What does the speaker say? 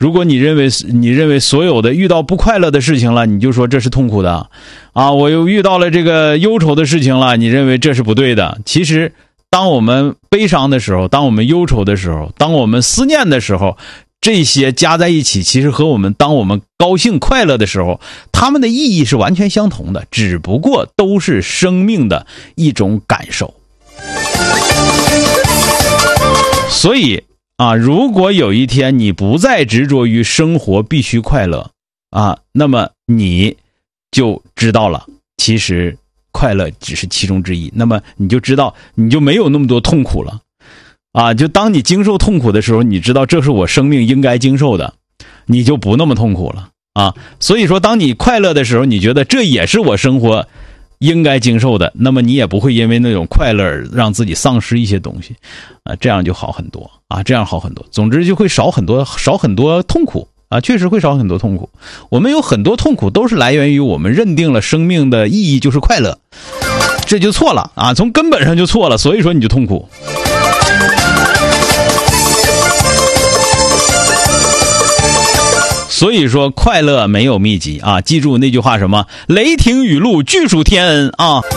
如果你认为所有的遇到不快乐的事情了，你就说这是痛苦的啊，我又遇到了这个忧愁的事情了，你认为这是不对的。其实当我们悲伤的时候，当我们忧愁的时候，当我们思念的时候，这些加在一起，其实和当我们高兴快乐的时候，它们的意义是完全相同的，只不过都是生命的一种感受。所以啊，如果有一天你不再执着于生活必须快乐啊，那么你就知道了，其实快乐只是其中之一。那么你就知道，你就没有那么多痛苦了啊。就当你经受痛苦的时候，你知道这是我生命应该经受的，你就不那么痛苦了啊。所以说，当你快乐的时候，你觉得这也是我生活应该经受的，那么你也不会因为那种快乐而让自己丧失一些东西啊，这样就好很多啊，这样好很多。总之就会少很多痛苦啊，确实会少很多痛苦。我们有很多痛苦都是来源于我们认定了生命的意义就是快乐，这就错了啊，从根本上就错了，所以说你就痛苦。所以说快乐没有秘籍啊，记住那句话什么？雷霆雨露俱属天恩啊。